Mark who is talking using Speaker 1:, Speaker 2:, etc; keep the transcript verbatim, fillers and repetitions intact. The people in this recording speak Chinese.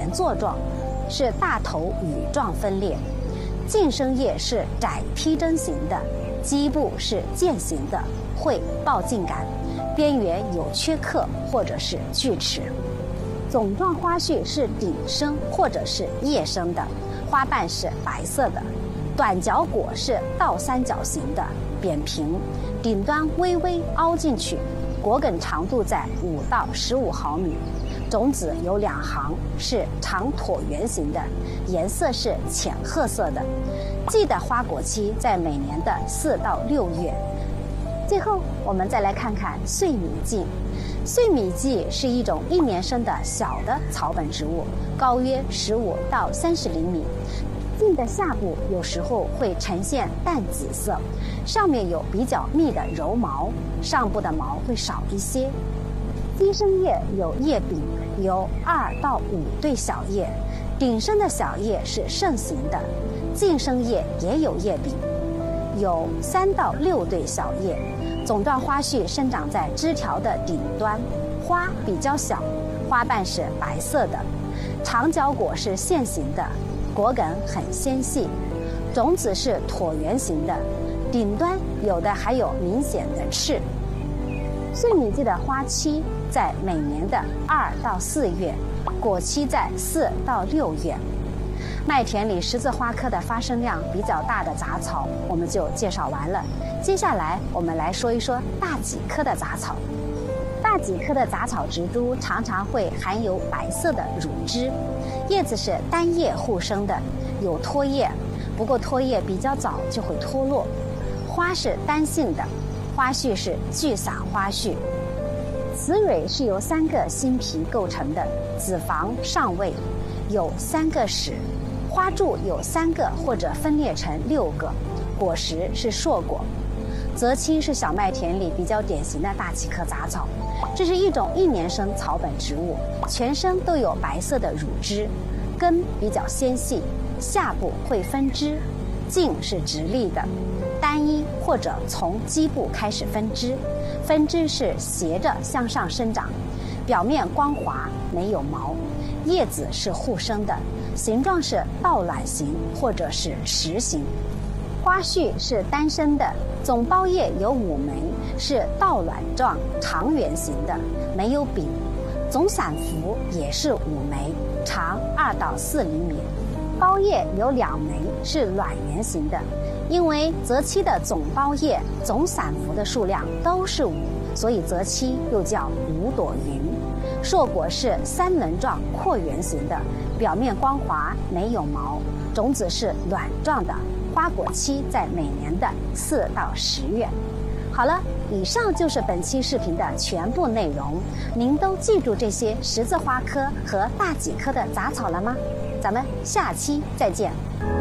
Speaker 1: 座状，是大头羽状分裂。茎生叶是窄披针型的，基部是剑形的，会抱茎杆，边缘有缺刻或者是锯齿。总状花序是顶生或者是叶生的，花瓣是白色的。短角果是倒三角形的，扁平，顶端微微凹进去，果梗长度在五到十五毫米。种子有两行，是长椭圆形的，颜色是浅褐色的。季的花果期在每年的四到六月。最后，我们再来看看碎米荠。碎米荠是一种一年生的小的草本植物，高约十五到三十厘米。茎的下部有时候会呈现淡紫色，上面有比较密的柔毛，上部的毛会少一些。基生叶有叶柄，有二到五对小叶，顶生的小叶是盛行的，茎生叶也有叶柄，有三到六对小叶。总状花序生长在枝条的顶端，花比较小，花瓣是白色的。长角果是线形的，果梗很纤细，种子是椭圆形的，顶端有的还有明显的刺。碎米荠的花期在每年的二到四月，果期在四到六月。麦田里十字花科的发生量比较大的杂草，我们就介绍完了。接下来我们来说一说大戟科的杂草。大戟科的杂草植株常常会含有白色的乳汁，叶子是单叶互生的，有脱叶，不过脱叶比较早就会脱落。花是单性的，花序是聚散花序。雌蕊是由三个新皮构成的，子房上位，有三个矢，花柱有三个或者分裂成六个，果实是硕果。泽青是小麦田里比较典型的大戟科杂草，这是一种一年生草本植物，全身都有白色的乳汁，根比较纤细，下部会分枝，茎是直立的，单一或者从基部开始分枝，分枝是斜着向上生长，表面光滑，没有毛，叶子是互生的，形状是倒卵形或者是实形。花序是单生的，总苞叶有五枚，是倒卵状长圆形的，没有柄。总散伏也是五枚，长二到四厘米。苞叶有两枚，是卵圆形的。因为泽漆的总苞叶、总散伏的数量都是五，所以泽漆又叫五朵云。硕果是三轮状阔圆形的，表面光滑，没有毛，种子是卵状的，花果期在每年的四到十月。好了，以上就是本期视频的全部内容。您都记住这些十字花科和大戟科的杂草了吗？咱们下期再见。